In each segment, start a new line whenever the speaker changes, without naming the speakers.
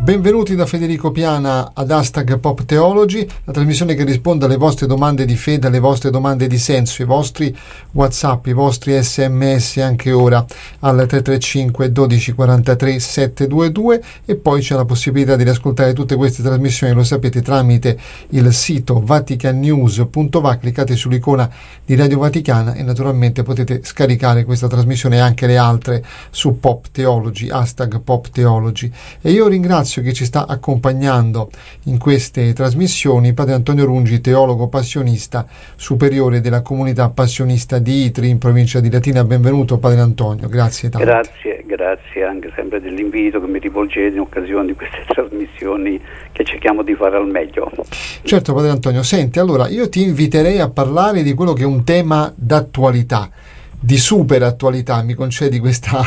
Benvenuti da Federico Piana ad Hashtag Pop Theology, la trasmissione che risponde alle vostre domande di fede, alle vostre domande di senso, i vostri WhatsApp, i vostri SMS anche ora al 335 12 43 722 e poi c'è la possibilità di riascoltare tutte queste trasmissioni, lo sapete, tramite il sito vaticannews.va, cliccate sull'icona di Radio Vaticana e naturalmente potete scaricare questa trasmissione e anche le altre su Pop Theology, Hashtag Pop Theology. E io ringrazio che ci sta accompagnando in queste trasmissioni Padre Antonio Rungi, teologo passionista superiore della comunità passionista di Itri in provincia di Latina. Benvenuto Padre Antonio, grazie tanto.
Grazie anche sempre dell'invito che mi rivolgete in occasione di queste trasmissioni che cerchiamo di fare al meglio.
Certo Padre Antonio, senti, allora io ti inviterei a parlare di quello che è un tema d'attualità, di super attualità, mi concedi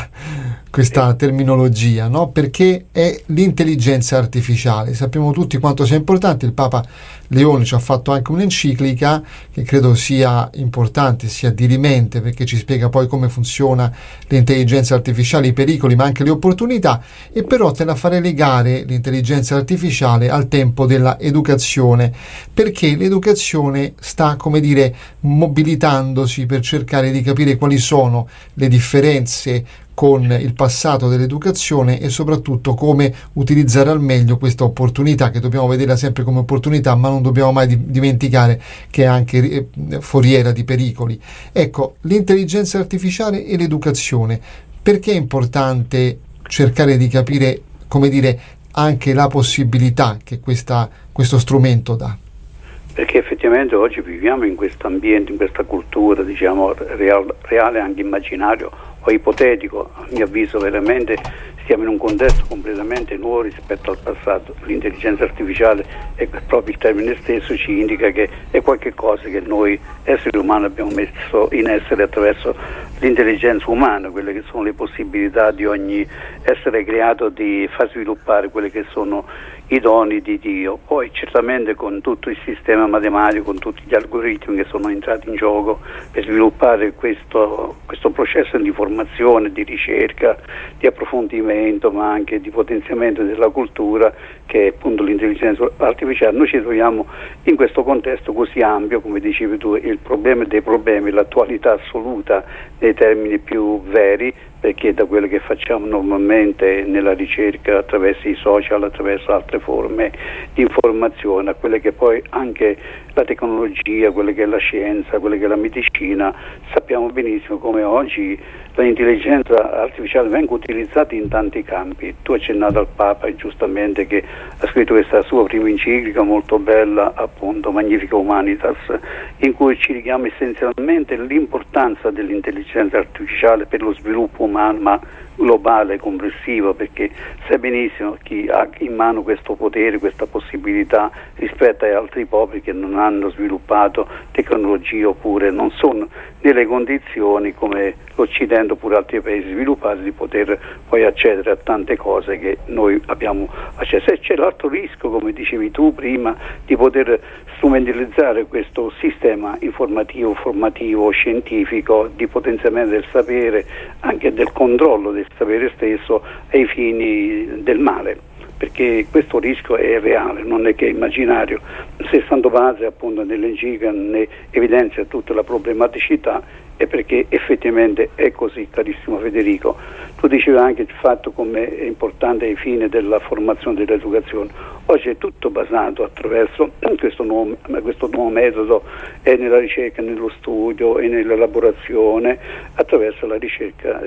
questa terminologia, no? Perché è l'intelligenza artificiale. Sappiamo tutti quanto sia importante. Il Papa Leone ci ha fatto anche un'enciclica che credo sia importante, sia dirimente, perché ci spiega poi come funziona l'intelligenza artificiale, i pericoli ma anche le opportunità, e però te la farei legare l'intelligenza artificiale al tempo della educazione, perché l'educazione sta, come dire, mobilitandosi per cercare di capire quali sono le differenze con il passato dell'educazione e soprattutto come utilizzare al meglio questa opportunità, che dobbiamo vederla sempre come opportunità, ma non dobbiamo mai dimenticare che è anche foriera di pericoli. Ecco, l'intelligenza artificiale e l'educazione, perché è importante cercare di capire, come dire, anche la possibilità che questo strumento dà?
Perché effettivamente oggi viviamo in questo ambiente, in questa cultura, diciamo, reale anche immaginario o ipotetico. A mio avviso veramente stiamo in un contesto completamente nuovo rispetto al passato. L'intelligenza artificiale, e proprio il termine stesso ci indica che è qualche cosa che noi esseri umani abbiamo messo in essere attraverso l'intelligenza umana, quelle che sono le possibilità di ogni essere creato di far sviluppare quelle che sono i doni di Dio. Poi certamente con tutto il sistema matematico, con tutti gli algoritmi che sono entrati in gioco per sviluppare questo processo di formazione, di ricerca, di approfondimento, ma anche di potenziamento della cultura, che è appunto l'intelligenza artificiale. Noi ci troviamo in questo contesto così ampio, come dicevi tu, il problema dei problemi, l'attualità assoluta nei termini più veri, perché da quello che facciamo normalmente nella ricerca attraverso i social, attraverso altre forme di informazione, a quelle che poi anche la tecnologia, quelle che è la scienza, quelle che è la medicina, sappiamo benissimo come oggi l'intelligenza artificiale venga utilizzata in tanti campi. Tu hai accennato al Papa, giustamente, che ha scritto questa sua prima enciclica molto bella, appunto Magnifica Humanitas, in cui ci richiama essenzialmente l'importanza dell'intelligenza artificiale per lo sviluppo umano, ma globale, complessivo, perché sai benissimo chi ha in mano questo potere, questa possibilità rispetto agli altri popoli che non hanno sviluppato tecnologie oppure non sono nelle condizioni come l'Occidente oppure altri paesi sviluppati di poter poi accedere a tante cose che noi abbiamo accesso. E c'è l'altro rischio, come dicevi tu prima, di poter strumentalizzare questo sistema informativo, formativo, scientifico, di potenziamento del sapere, anche del controllo del sapere stesso ai fini del male, perché questo rischio è reale, non è che è immaginario. Se Santo Padre appunto nell'enciclica ne evidenzia tutta la problematicità, è perché effettivamente è così, carissimo Federico. Tu dicevi anche il fatto come è importante ai fini della formazione dell'educazione. Oggi è tutto basato attraverso questo nuovo metodo, e nella ricerca, nello studio e nell'elaborazione, attraverso la ricerca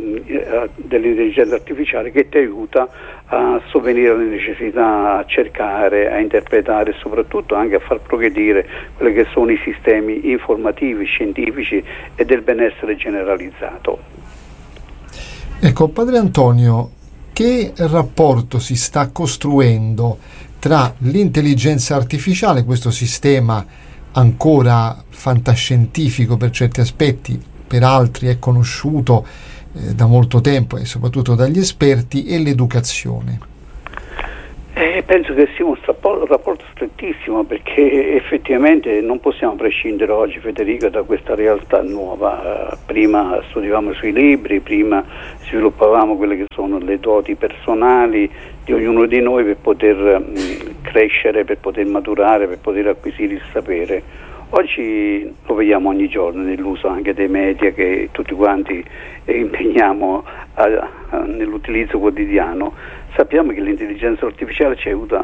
dell'intelligenza artificiale, che ti aiuta a sovvenire alle necessità, a cercare, a interpretare e soprattutto anche a far progredire quelli che sono i sistemi informativi, scientifici e del benessere generalizzato.
Ecco, Padre Antonio, che rapporto si sta costruendo tra l'intelligenza artificiale, questo sistema ancora fantascientifico per certi aspetti, per altri è conosciuto da molto tempo e soprattutto dagli esperti, e l'educazione?
Penso che sia un rapporto strettissimo, perché effettivamente non possiamo prescindere oggi, Federico, da questa realtà nuova. Prima studiavamo sui libri, prima sviluppavamo quelle che sono le doti personali di ognuno di noi per poter crescere, per poter maturare, per poter acquisire il sapere. Oggi lo vediamo ogni giorno nell'uso anche dei media che tutti quanti impegniamo nell'utilizzo quotidiano. Sappiamo che l'intelligenza artificiale ci aiuta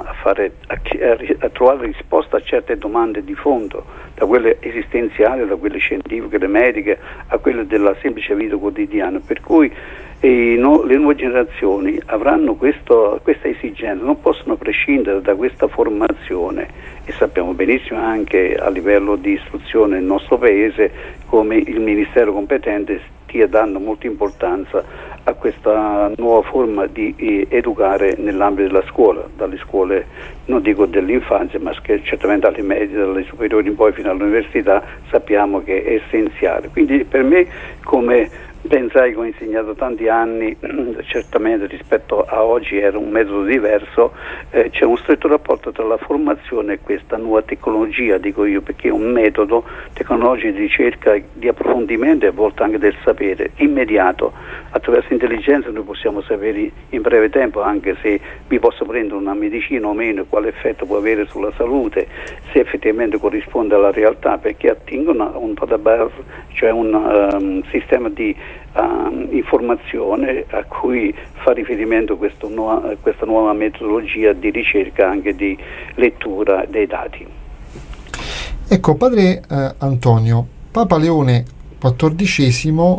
a trovare risposta a certe domande di fondo, da quelle esistenziali, da quelle scientifiche, le mediche, a quelle della semplice vita quotidiana, per cui le nuove generazioni avranno questa esigenza, non possono prescindere da questa formazione, e sappiamo benissimo anche a livello di istruzione nel nostro Paese come il Ministero competente stia dando molta importanza a questa nuova forma di educare nell'ambito della scuola, dalle scuole non dico dell'infanzia, ma certamente alle medie, dalle superiori in poi fino all'università, sappiamo che è essenziale. Quindi per me, come pensai che ho insegnato tanti anni, certamente rispetto a oggi era un metodo diverso, c'è un stretto rapporto tra la formazione e questa nuova tecnologia, dico io, perché è un metodo tecnologico di ricerca, di approfondimento e a volte anche del sapere immediato. Attraverso l'intelligenza noi possiamo sapere in breve tempo anche se mi posso prendere una medicina o meno, quale effetto può avere sulla salute, se effettivamente corrisponde alla realtà, perché attingono a un database, cioè un sistema di informazione a cui fa riferimento questa nuova metodologia di ricerca, anche di lettura dei dati.
Ecco, padre Antonio, Papa Leone XIV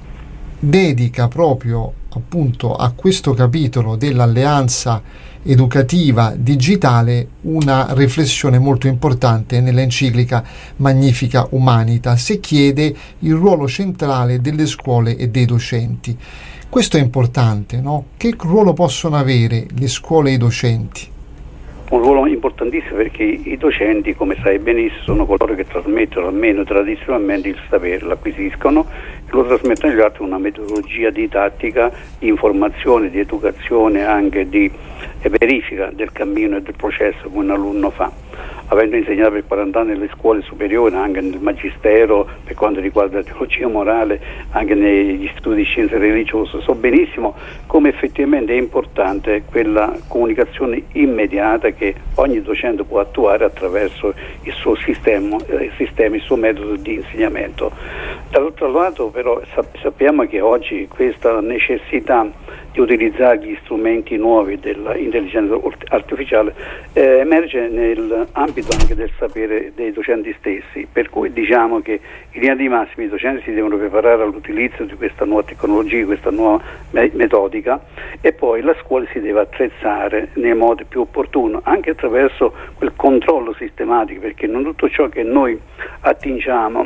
dedica proprio appunto a questo capitolo dell'alleanza educativa digitale una riflessione molto importante nell'enciclica Magnifica Humanitas, e chiede il ruolo centrale delle scuole e dei docenti. Questo è importante, no? Che ruolo possono avere le scuole e i docenti?
Un ruolo importantissimo, perché i docenti, come sai benissimo, sono coloro che trasmettono, almeno tradizionalmente, il sapere, l'acquisiscono e lo trasmettono agli altri, una metodologia didattica, di informazione, di educazione, anche di verifica del cammino e del processo che un alunno fa. Avendo insegnato per 40 anni nelle scuole superiori, anche nel magistero per quanto riguarda la teologia morale, anche negli studi di scienze religiose, so benissimo come effettivamente è importante quella comunicazione immediata che ogni docente può attuare attraverso il suo sistema, il suo metodo di insegnamento. Dall'altro lato però sappiamo che oggi questa necessità di utilizzare gli strumenti nuovi dell'intelligenza artificiale emerge nell'ambito anche del sapere dei docenti stessi, per cui diciamo che in linea di massima i docenti si devono preparare all'utilizzo di questa nuova tecnologia, questa nuova metodica, e poi la scuola si deve attrezzare nei modi più opportuni, anche attraverso quel controllo sistematico, perché non tutto ciò che noi attingiamo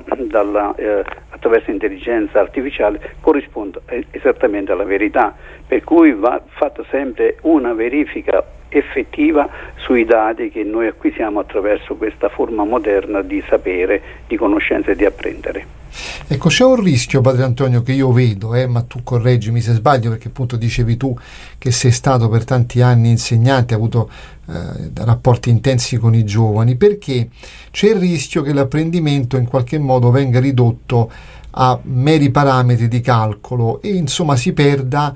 attraverso l'intelligenza artificiale corrisponde esattamente alla verità, per cui va fatta sempre una verifica effettiva sui dati che noi acquisiamo attraverso questa forma moderna di sapere, di conoscenza e di apprendere.
Ecco, c'è un rischio, padre Antonio, che io vedo, ma tu correggimi se sbaglio, perché appunto dicevi tu che sei stato per tanti anni insegnante, hai avuto rapporti intensi con i giovani, perché c'è il rischio che l'apprendimento in qualche modo venga ridotto a meri parametri di calcolo e insomma si perda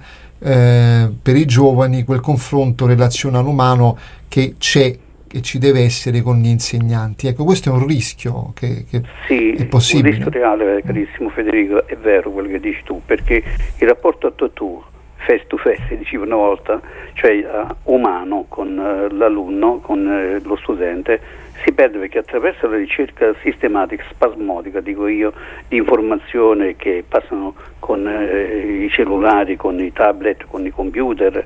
per i giovani quel confronto relazionale umano che c'è e ci deve essere con gli insegnanti. Ecco, questo è un rischio che
sì,
è possibile.
Un rischio reale, carissimo Federico, è vero quello che dici tu, perché il rapporto a tu face to face, dicevo una volta, cioè umano con l'alunno, con lo studente, si perde, perché attraverso la ricerca sistematica, spasmodica, dico io, di informazione che passano con i cellulari, con i tablet, con i computer,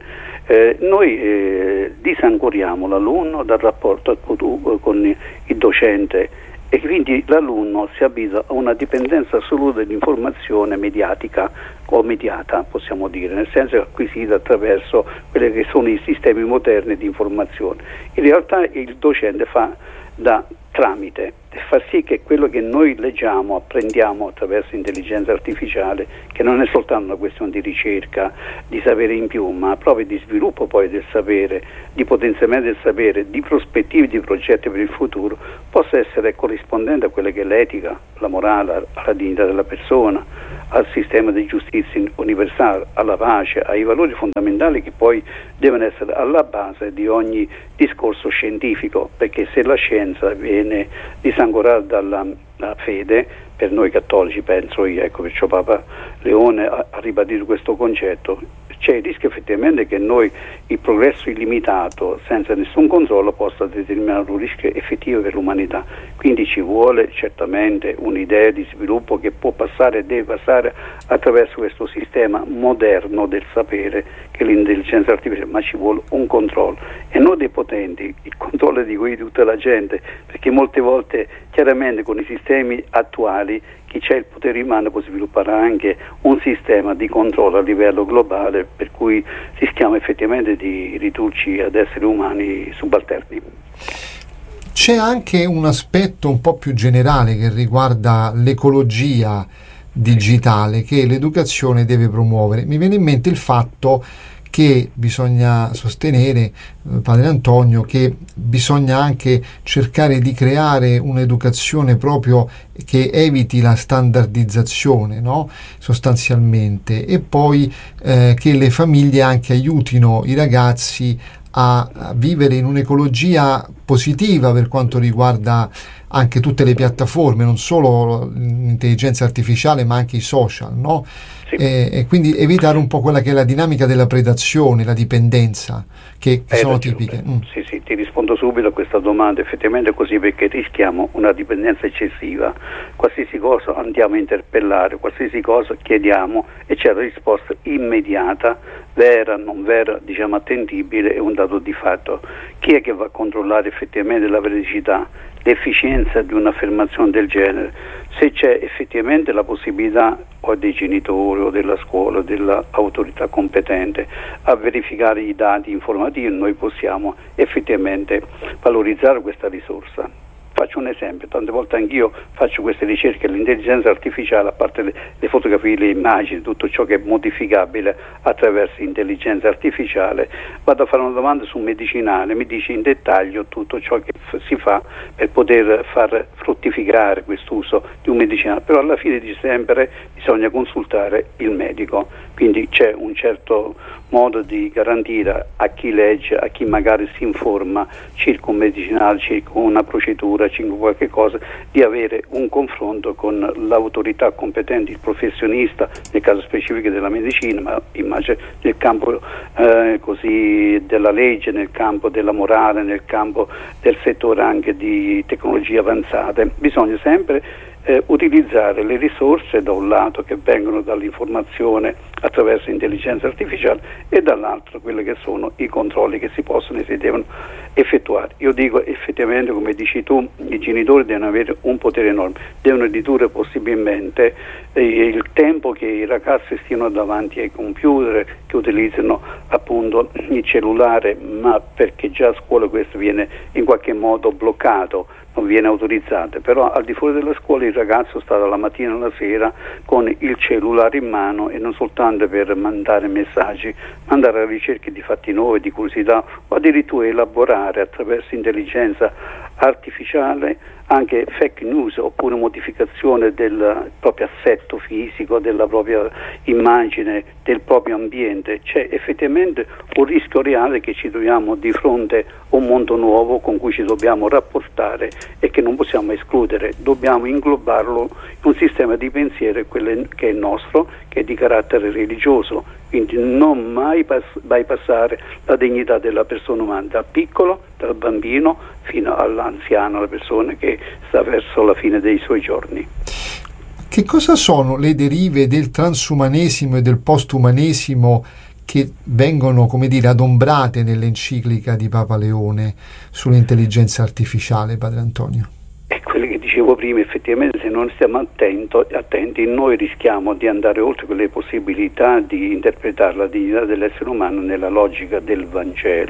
noi disancoriamo l'alunno dal rapporto con il docente, e quindi l'alunno si abitua a una dipendenza assoluta di informazione mediatica o mediata, possiamo dire, nel senso acquisita attraverso quelli che sono i sistemi moderni di informazione. In realtà il docente fa da tramite, far sì che quello che noi leggiamo, apprendiamo attraverso intelligenza artificiale, che non è soltanto una questione di ricerca, di sapere in più, ma proprio di sviluppo poi del sapere, di potenziamento del sapere, di prospettive, di progetti per il futuro, possa essere corrispondente a quella che è l'etica, la morale, alla dignità della persona, al sistema di giustizia universale, alla pace, ai valori fondamentali che poi devono essere alla base di ogni discorso scientifico, perché se la scienza viene disancorata dalla fede, per noi cattolici penso io, ecco perciò Papa Leone ha ribadito questo concetto, c'è il rischio effettivamente che noi il progresso illimitato senza nessun controllo possa determinare un rischio effettivo per l'umanità, quindi ci vuole certamente un'idea di sviluppo che può passare e deve passare attraverso questo sistema moderno del sapere che è l'intelligenza artificiale, ma ci vuole un controllo e non dei potenti, il controllo di cui tutta la gente, perché molte volte chiaramente con i sistemi attuali chi c'è il potere in mano può sviluppare anche un sistema di controllo a livello globale per cui rischiamo effettivamente di ridurci ad esseri umani subalterni.
C'è anche un aspetto un po' più generale che riguarda l'ecologia digitale che l'educazione deve promuovere. Mi viene in mente il fatto che bisogna sostenere, padre Antonio, che bisogna anche cercare di creare un'educazione proprio che eviti la standardizzazione, no? Sostanzialmente, e poi che le famiglie anche aiutino i ragazzi a vivere in un'ecologia positiva per quanto riguarda anche tutte le piattaforme, non solo l'intelligenza artificiale ma anche i social, no?
Sì.
E quindi evitare un po' quella che è la dinamica della predazione, la dipendenza che sono tipiche.
Sì, ti rispondo subito a questa domanda, effettivamente è così, perché rischiamo una dipendenza eccessiva, qualsiasi cosa andiamo a interpellare, qualsiasi cosa chiediamo e c'è la risposta immediata, vera, non vera, diciamo attendibile, è un dato di fatto. Chi è che va a controllare effettivamente la veridicità, l'efficienza di un'affermazione del genere? Se c'è effettivamente la possibilità o dei genitori o della scuola o dell'autorità competente a verificare i dati informativi, noi possiamo effettivamente valorizzare questa risorsa. Faccio un esempio, tante volte anch'io faccio queste ricerche, l'intelligenza artificiale, a parte le fotografie, le immagini, tutto ciò che è modificabile attraverso intelligenza artificiale, vado a fare una domanda su un medicinale, mi dice in dettaglio tutto ciò che si fa per poter far fruttificare quest'uso di un medicinale, però alla fine di sempre bisogna consultare il medico, quindi c'è un certo modo di garantire a chi legge, a chi magari si informa circa un medicinale, circa una procedura, circa qualche cosa, di avere un confronto con l'autorità competente, il professionista, nel caso specifico della medicina, ma immagino nel campo così della legge, nel campo della morale, nel campo del settore anche di tecnologie avanzate. Bisogna sempre utilizzare le risorse da un lato che vengono dall'informazione attraverso intelligenza artificiale e dall'altro quelli che sono i controlli che si possono e si devono effettuare. Io dico effettivamente, come dici tu, i genitori devono avere un potere enorme, devono ridurre possibilmente il tempo che i ragazzi stiano davanti ai computer, che utilizzano appunto il cellulare, ma perché già a scuola questo viene in qualche modo bloccato, non viene autorizzato, però al di fuori della scuola il ragazzo sta dalla mattina alla sera con il cellulare in mano e non soltanto per mandare messaggi, ma andare alla ricerca di fatti nuovi, di curiosità o addirittura elaborare attraverso intelligenza artificiale anche fake news oppure modificazione del proprio assetto fisico, della propria immagine, del proprio ambiente. C'è effettivamente un rischio reale che ci troviamo di fronte a un mondo nuovo con cui ci dobbiamo rapportare e che non possiamo escludere, dobbiamo inglobarlo in un sistema di pensiero quello che è il nostro, che è di carattere religioso, quindi non mai bypassare la dignità della persona umana, dal piccolo, dal bambino fino all'anziano, la persona che sta verso la fine dei suoi giorni.
Che cosa sono le derive del transumanesimo e del postumanesimo che vengono, come dire, adombrate nell'enciclica di Papa Leone sull'intelligenza artificiale, padre Antonio?
È quello che dicevo prima, effettivamente se non stiamo attenti noi rischiamo di andare oltre quelle possibilità di interpretare la dignità dell'essere umano nella logica del Vangelo.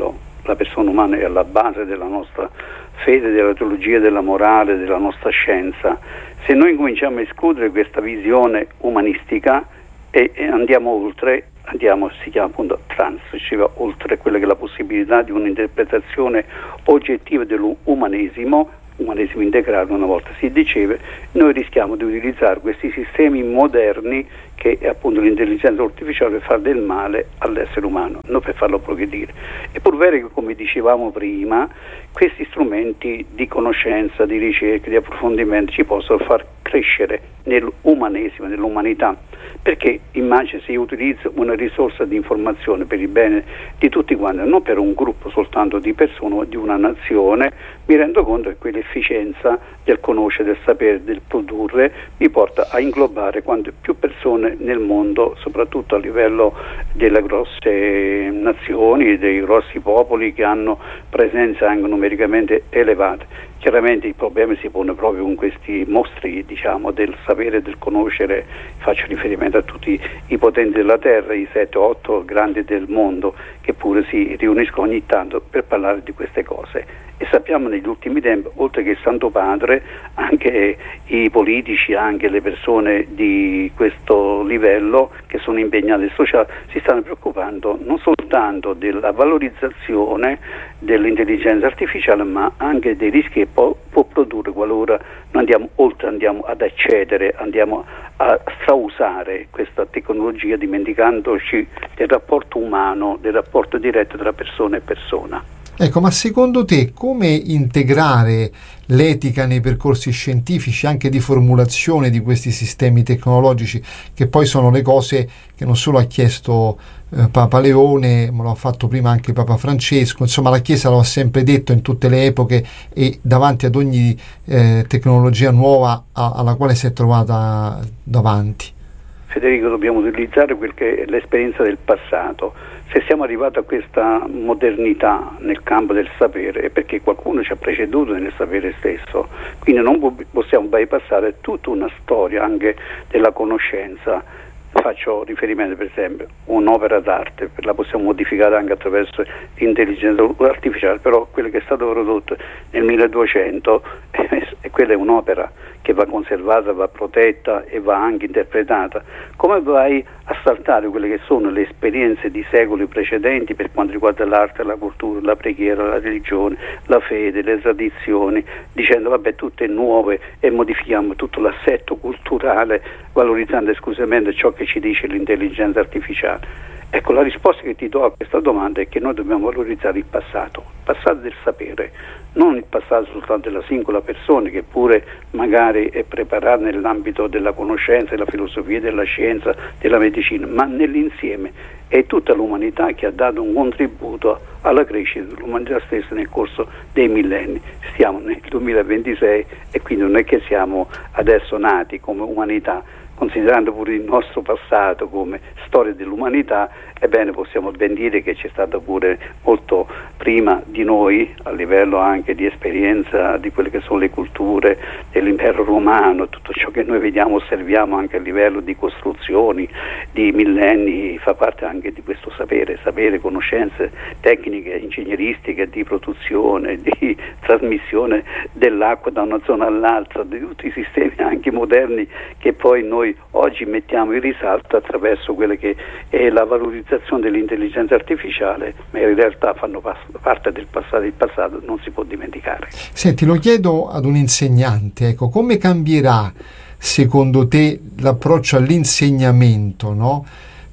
la persona umana è alla base della nostra fede, della teologia, della morale, della nostra scienza. Se noi cominciamo a escludere questa visione umanistica e andiamo oltre, si chiama appunto trans, ci va oltre quella che è la possibilità di un'interpretazione oggettiva dell'umanesimo, umanesimo integrato una volta si diceva, noi rischiamo di utilizzare questi sistemi moderni che è appunto l'intelligenza artificiale per fare del male all'essere umano, non per farlo progredire. È pur vero che, come dicevamo prima, questi strumenti di conoscenza, di ricerca, di approfondimento ci possono far crescere nell'umanesimo, nell'umanità, perché immagina se io utilizzo una risorsa di informazione per il bene di tutti quanti, non per un gruppo soltanto di persone o di una nazione, mi rendo conto che quell'efficienza del conoscere, del sapere, del produrre mi porta a inglobare quante più persone nel mondo, soprattutto a livello delle grosse nazioni, dei grossi popoli che hanno presenze anche numericamente elevate. Chiaramente il problema si pone proprio con questi mostri, diciamo, del sapere e del conoscere. Faccio riferimento a tutti i potenti della terra, i 7-8 grandi del mondo, che pure si riuniscono ogni tanto per parlare di queste cose. E sappiamo negli ultimi tempi, oltre che il Santo Padre, anche i politici, anche le persone di questo livello che sono impegnate nel sociale, si stanno preoccupando non soltanto della valorizzazione dell'intelligenza artificiale, ma anche dei rischi che può produrre qualora non andiamo oltre, andiamo ad accedere, andiamo a strausare questa tecnologia dimenticandoci del rapporto umano, del rapporto diretto tra persona e persona.
Ecco, ma secondo te come integrare l'etica nei percorsi scientifici, anche di formulazione di questi sistemi tecnologici, che poi sono le cose che non solo ha chiesto Papa Leone, ma lo ha fatto prima anche Papa Francesco, insomma la Chiesa lo ha sempre detto in tutte le epoche e davanti ad ogni tecnologia nuova alla quale si è trovata davanti?
Federico, dobbiamo utilizzare quel che è l'esperienza del passato. Se siamo arrivati a questa modernità nel campo del sapere è perché qualcuno ci ha preceduto nel sapere stesso, quindi non possiamo bypassare tutta una storia anche della conoscenza. Faccio riferimento per esempio a un'opera d'arte, la possiamo modificare anche attraverso l'intelligenza artificiale, però quello che è stato prodotto nel 1200 quella è un'opera che va conservata, va protetta e va anche interpretata. Come vai a saltare quelle che sono le esperienze di secoli precedenti per quanto riguarda l'arte, la cultura, la preghiera, la religione, la fede, le tradizioni, dicendo vabbè tutte nuove e modifichiamo tutto l'assetto culturale valorizzando esclusivamente ciò che ci dice l'intelligenza artificiale? Ecco, la risposta che ti do a questa domanda è che noi dobbiamo valorizzare il passato del sapere, non il passato soltanto della singola persona che pure magari è preparata nell'ambito della conoscenza, della filosofia, della scienza, della medicina, ma nell'insieme è tutta l'umanità che ha dato un contributo alla crescita dell'umanità stessa nel corso dei millenni. Stiamo nel 2026 e quindi non è che siamo adesso nati come umanità, considerando pure il nostro passato come storia dell'umanità, ebbene possiamo ben dire che c'è stato pure molto prima di noi, a livello anche di esperienza di quelle che sono le culture dell'impero romano, tutto ciò che noi vediamo, osserviamo anche a livello di costruzioni, di millenni, fa parte anche di questo sapere, conoscenze tecniche, ingegneristiche, di produzione, di trasmissione dell'acqua da una zona all'altra, di tutti i sistemi anche moderni che poi noi oggi mettiamo in risalto attraverso quelle che è la valorizzazione dell'intelligenza artificiale, ma in realtà fanno parte del passato, il passato non si può dimenticare.
Senti, lo chiedo ad un insegnante, ecco, come cambierà secondo te l'approccio all'insegnamento, no?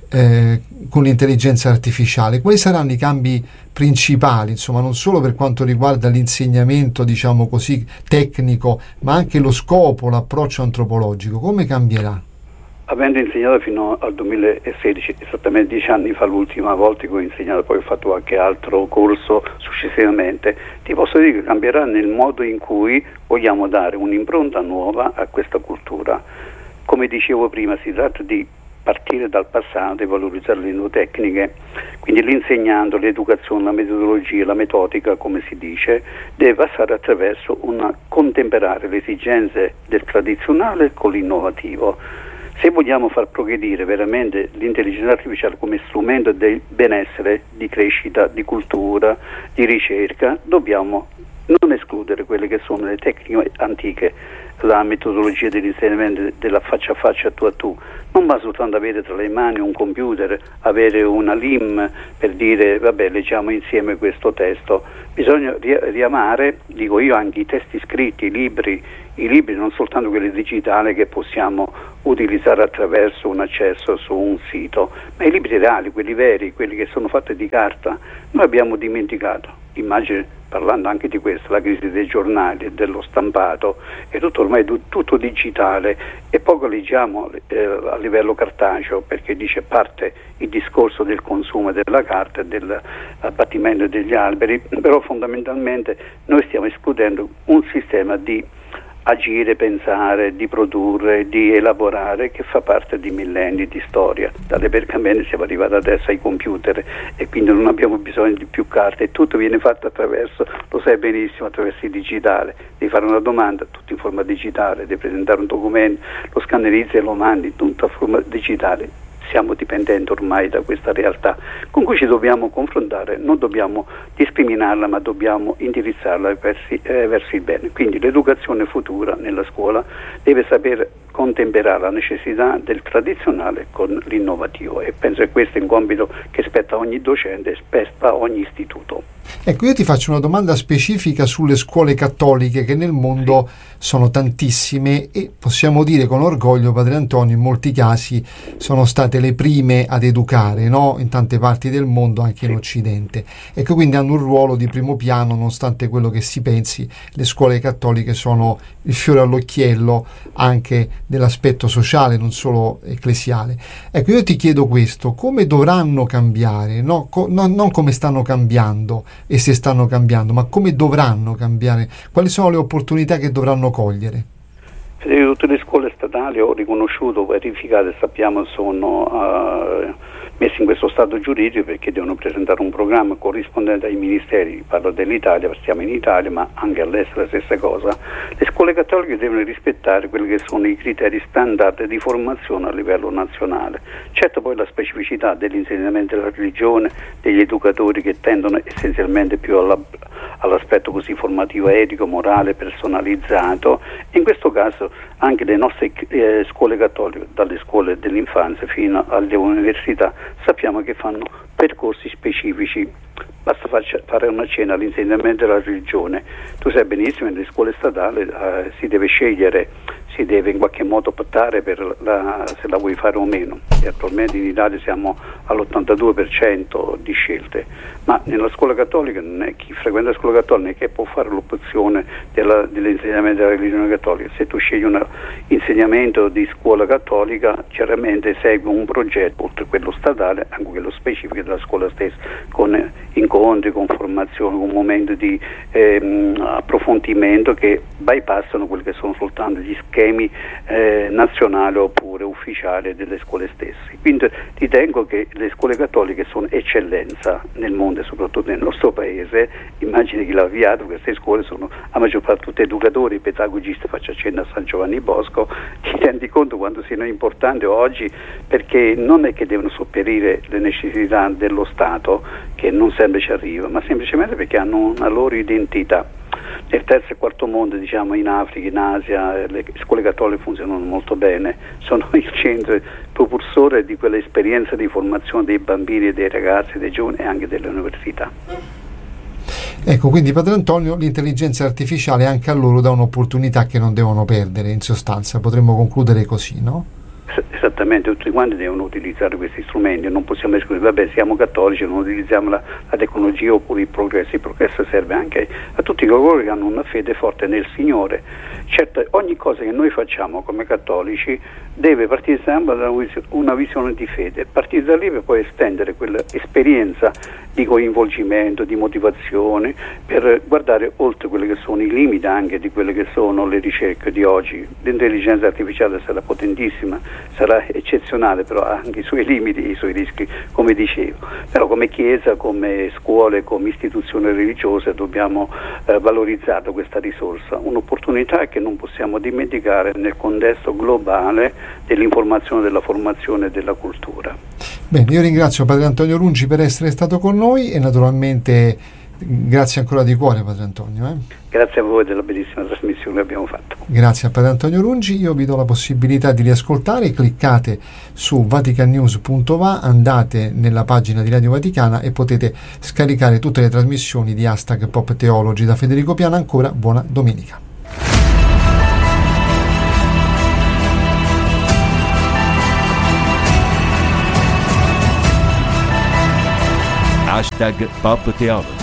Con l'intelligenza artificiale? Quali saranno i cambi principali, insomma, non solo per quanto riguarda l'insegnamento, diciamo così, tecnico, ma anche lo scopo, l'approccio antropologico? Come cambierà?
Avendo insegnato fino al 2016, esattamente 10 anni fa l'ultima volta che ho insegnato, poi ho fatto qualche altro corso successivamente, ti posso dire che cambierà nel modo in cui vogliamo dare un'impronta nuova a questa cultura. Come dicevo prima, si tratta di partire dal passato e valorizzare le nuove tecniche, quindi l'insegnando, l'educazione, la metodologia, la metodica, come si dice, deve passare attraverso una contemperare le esigenze del tradizionale con l'innovativo. Se vogliamo far progredire veramente l'intelligenza artificiale come strumento del benessere, di crescita, di cultura, di ricerca, dobbiamo non escludere quelle che sono le tecniche antiche, la metodologia dell'insegnamento della faccia a faccia, tu a tu. Non va soltanto avere tra le mani un computer, avere una LIM per dire vabbè, leggiamo insieme questo testo. Bisogna riamare, dico io, anche i testi scritti, i libri non soltanto quelli digitali che possiamo utilizzare attraverso un accesso su un sito, ma i libri reali, quelli veri, quelli che sono fatti di carta. Noi abbiamo dimenticato. Immagine, parlando anche di questo, la crisi dei giornali, dello stampato, è tutto ormai tutto digitale e poco leggiamo a livello cartaceo, perché dice parte il discorso del consumo della carta e dell'abbattimento degli alberi, però fondamentalmente noi stiamo escludendo un sistema di agire, pensare, di produrre, di elaborare, che fa parte di millenni di storia. Dalle pergamene siamo arrivati adesso ai computer e quindi non abbiamo bisogno di più carte, e tutto viene fatto attraverso, lo sai benissimo, attraverso il digitale. Devi fare una domanda, tutto in forma digitale, devi presentare un documento, lo scannerizzi e lo mandi, tutto a forma digitale. Siamo dipendenti ormai da questa realtà con cui ci dobbiamo confrontare, non dobbiamo discriminarla, ma dobbiamo indirizzarla verso il bene. Quindi l'educazione futura nella scuola deve saper contemperare la necessità del tradizionale con l'innovativo, e penso che questo è un compito che spetta a ogni docente, spetta a ogni istituto.
Ecco, io ti faccio una domanda specifica sulle scuole cattoliche, che nel mondo sono tantissime e possiamo dire con orgoglio, Padre Antonio, in molti casi sono state le prime ad educare, no? In tante parti del mondo, anche in Occidente. Ecco, quindi hanno un ruolo di primo piano, nonostante quello che si pensi. Le scuole cattoliche sono il fiore all'occhiello anche dell'aspetto sociale, non solo ecclesiale. Ecco, io ti chiedo questo: come dovranno cambiare, no? Non come stanno cambiando e se stanno cambiando, ma come dovranno cambiare? Quali sono le opportunità che dovranno cogliere?
Tutte le scuole statali, ho riconosciuto, verificate, sappiamo, sono messe in questo stato giuridico perché devono presentare un programma corrispondente ai ministeri. Parlo dell'Italia, stiamo in Italia, ma anche all'estero la stessa cosa. Le scuole cattoliche devono rispettare quelli che sono i criteri standard di formazione a livello nazionale. Certo, poi la specificità dell'insegnamento della religione, degli educatori che tendono essenzialmente più all'aspetto così formativo, etico, morale, personalizzato. In questo caso anche le nostre scuole cattoliche, dalle scuole dell'infanzia fino alle università, sappiamo che fanno percorsi specifici. Basta fare una cena all'insegnamento della religione. Tu sai benissimo che nelle scuole statali si deve scegliere, si deve in qualche modo optare per se la vuoi fare o meno, e attualmente in Italia siamo all'82% di scelte, ma nella scuola cattolica chi frequenta la scuola cattolica non è che può fare l'opzione dell'insegnamento della religione cattolica. Se tu scegli un insegnamento di scuola cattolica, chiaramente segui un progetto, oltre a quello statale, anche quello specifico della scuola stessa, con incontri, con formazione, con momenti di approfondimento che bypassano quelli che sono soltanto gli schemi nazionali oppure ufficiali delle scuole stesse. Quindi ritengo che le scuole cattoliche sono eccellenza nel mondo e soprattutto nel nostro paese. Immagini chi l'ha avviato, queste scuole sono a maggior parte tutti educatori, pedagogisti, faccio accenno a San Giovanni Bosco. Ti rendi conto quanto siano importanti oggi, perché non è che devono sopperire le necessità dello Stato, che non sempre ci arriva, ma semplicemente perché hanno una loro identità. Nel terzo e quarto mondo, diciamo in Africa, in Asia, le scuole cattoliche funzionano molto bene, sono il centro propulsore di quell'esperienza di formazione dei bambini, dei ragazzi, dei giovani e anche delle università.
Ecco, quindi Padre Antonio, l'intelligenza artificiale anche a loro dà un'opportunità che non devono perdere, in sostanza, potremmo concludere così, no?
Esattamente, tutti quanti devono utilizzare questi strumenti, non possiamo escludere, vabbè, siamo cattolici, non utilizziamo la tecnologia oppure il progresso serve anche a tutti coloro che hanno una fede forte nel Signore. Certo, ogni cosa che noi facciamo come cattolici deve partire sempre da una visione di fede, partire da lì per poi estendere quell'esperienza di coinvolgimento, di motivazione, per guardare oltre quelli che sono i limiti anche di quelle che sono le ricerche di oggi. L'intelligenza artificiale sarà potentissima, sarà eccezionale, però ha anche i suoi limiti, i suoi rischi, come dicevo. Però come Chiesa, come scuole, come istituzione religiosa dobbiamo valorizzare questa risorsa, un'opportunità che non possiamo dimenticare nel contesto globale dell'informazione, della formazione e della cultura.
Bene, io ringrazio Padre Antonio Rungi per essere stato con noi e naturalmente grazie ancora di cuore, Padre Antonio.
Grazie a voi della bellissima trasmissione che abbiamo fatto.
Grazie a Padre Antonio Rungi, io vi do la possibilità di riascoltare, cliccate su vaticannews.va, andate nella pagina di Radio Vaticana e potete scaricare tutte le trasmissioni di #PopTeology. Da Federico Piana ancora buona domenica.
#PopTeology